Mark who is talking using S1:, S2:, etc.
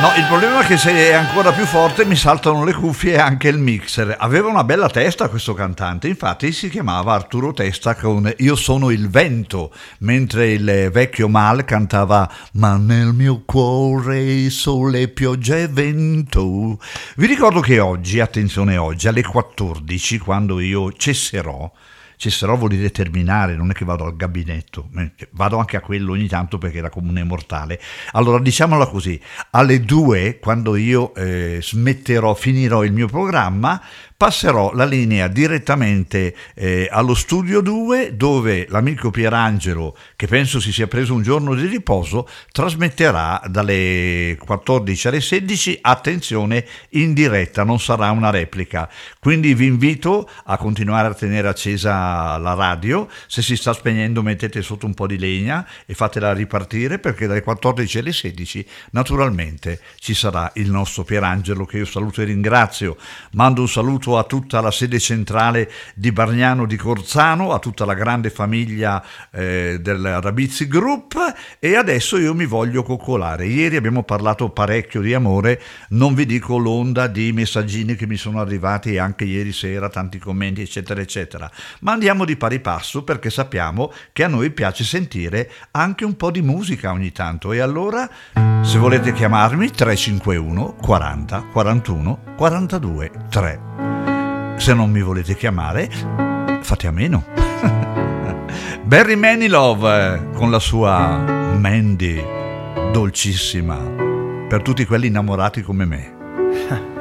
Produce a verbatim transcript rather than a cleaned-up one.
S1: No, il problema è che se è ancora più forte mi saltano le cuffie e anche il mixer. Aveva una bella testa questo cantante, infatti si chiamava Arturo Testa con Io sono il vento, mentre il vecchio Mal cantava Ma nel mio cuore sole, pioggia e vento. Vi ricordo che oggi, attenzione oggi, alle quattordici, quando io cesserò, cesserò vuol dire terminare, non è che vado al gabinetto, vado anche a quello ogni tanto perché la comune mortale. Allora diciamola così, alle due, quando io eh, smetterò, finirò il mio programma, passerò la linea direttamente eh, allo studio due, dove l'amico Pierangelo, che penso si sia preso un giorno di riposo, trasmetterà dalle quattordici alle sedici, attenzione, in diretta, non sarà una replica. Quindi vi invito a continuare a tenere accesa la radio, se si sta spegnendo mettete sotto un po' di legna e fatela ripartire, perché dalle quattordici alle sedici naturalmente ci sarà il nostro Pierangelo, che io saluto e ringrazio. Mando un saluto a tutta la sede centrale di Bargnano di Corzano, a tutta la grande famiglia eh, del Rabizzi Group, e adesso io mi voglio coccolare. Ieri abbiamo parlato parecchio di amore, non vi dico l'onda di messaggini che mi sono arrivati anche ieri sera, tanti commenti eccetera eccetera, ma andiamo di pari passo perché sappiamo che a noi piace sentire anche un po' di musica ogni tanto, e allora se volete chiamarmi tre cinque uno quaranta quarantuno quarantadue tre. Se non mi volete chiamare, fate a meno. Barry Manilow con la sua Mandy, dolcissima, per tutti quelli innamorati come me.